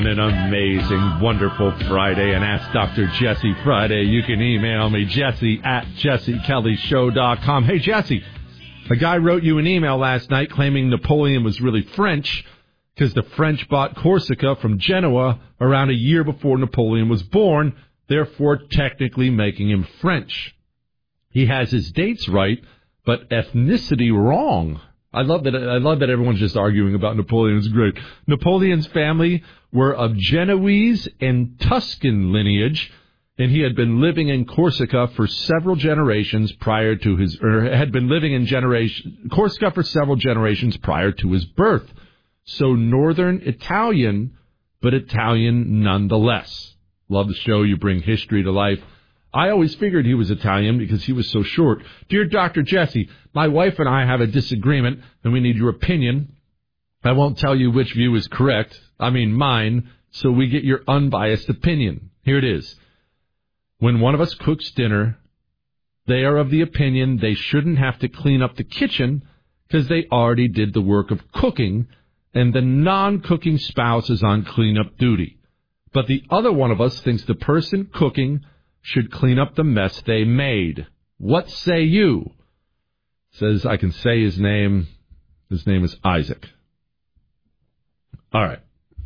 An amazing, wonderful Friday, and Ask Dr. Jesse Friday. You can email me, Jesse at JesseKellyShow.com. Hey, Jesse, a guy wrote you an email last night claiming Napoleon was really French because the French bought Corsica from Genoa around a year before Napoleon was born, therefore technically making him French. He has his dates right, but ethnicity wrong. I love that everyone's just arguing about Napoleon. It's great. Napoleon's family were of Genoese and Tuscan lineage, and he had been living in Corsica for several generations prior to his Corsica for several generations prior to his birth. So northern Italian, but Italian nonetheless. Love the show. You bring history to life. I always figured he was Italian because he was so short. Dear Dr. Jesse, my wife and I have a disagreement, and we need your opinion. I won't tell you which view is correct. I mean mine, so we get your unbiased opinion. Here it is. When one of us cooks dinner, they are of the opinion they shouldn't have to clean up the kitchen because they already did the work of cooking, and the non-cooking spouse is on cleanup duty. But the other one of us thinks the person cooking should clean up the mess they made. What say you? Says I can say his name. His name is Isaac. All right.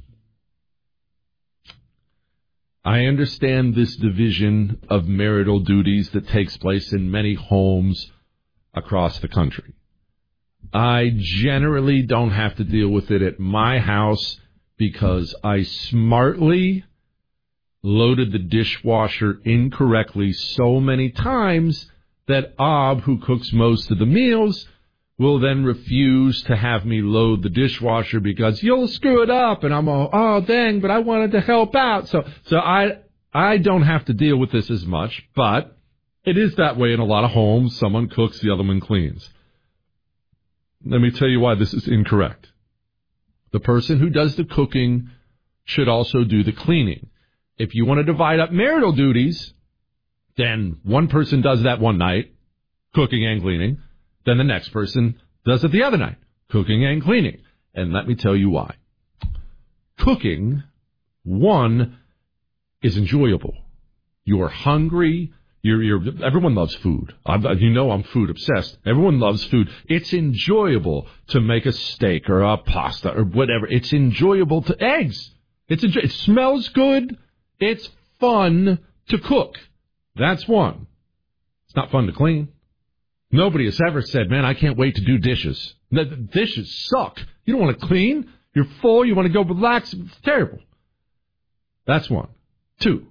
I understand this division of marital duties that takes place in many homes across the country. I generally don't have to deal with it at my house because I smartly loaded the dishwasher incorrectly so many times that Ab, who cooks most of the meals, will then refuse to have me load the dishwasher because you'll screw it up. And I'm oh, dang, but I wanted to help out. So I don't have to deal with this as much, but it is that way in a lot of homes. Someone cooks, the other one cleans. Let me tell you why this is incorrect. The person who does the cooking should also do the cleaning. If you want to divide up marital duties, then one person does that one night, cooking and cleaning. Then the next person does it the other night, cooking and cleaning. And let me tell you why. Cooking, one, is enjoyable. You're hungry. Everyone loves food. I'm food obsessed. Everyone loves food. It's enjoyable to make a steak or a pasta or whatever. It's enjoyable to eggs. It smells good. It's fun to cook. That's one. It's not fun to clean. Nobody has ever said, man, I can't wait to do dishes. The dishes suck. You don't want to clean. You're full. You want to go relax. It's terrible. That's one. Two.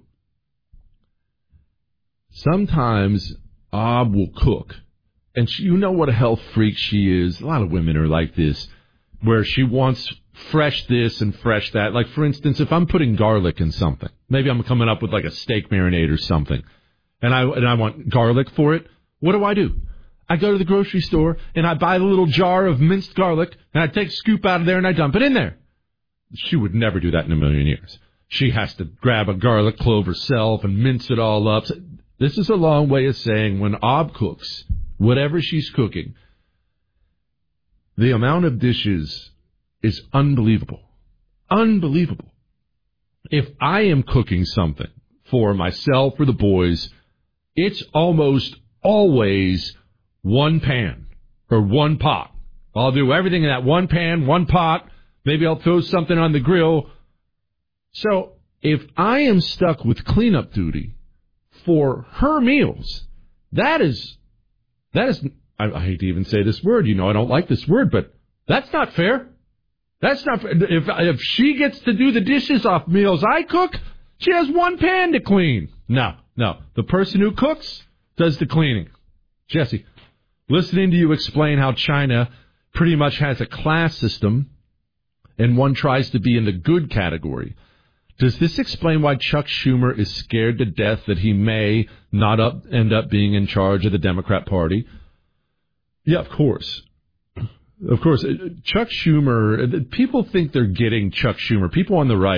Sometimes Ab will cook. And you know what a health freak she is. A lot of women are like this, where she wants fresh this and fresh that. Like, for instance, if I'm putting garlic in something, maybe I'm coming up with like a steak marinade or something, and I want garlic for it, what do? I go to the grocery store, and I buy the little jar of minced garlic, and I take a scoop out of there, and I dump it in there. She would never do that in a million years. She has to grab a garlic clove herself and mince it all up. This is a long way of saying when Ab cooks, whatever she's cooking, the amount of dishes is unbelievable. Unbelievable. If I am cooking something for myself or the boys, it's almost always one pan or one pot. I'll do everything in that one pan, one pot. Maybe I'll throw something on the grill. So if I am stuck with cleanup duty for her meals, that is, I hate to even say this word. I don't like this word, but that's not fair. That's not fair. If she gets to do the dishes off meals I cook, she has one pan to clean. No. The person who cooks does the cleaning. Jesse, listening to you explain how China pretty much has a class system and one tries to be in the good category, does this explain why Chuck Schumer is scared to death that he may not end up being in charge of the Democrat Party? Yeah, of course. Of course. Chuck Schumer, people think they're getting Chuck Schumer. People on the right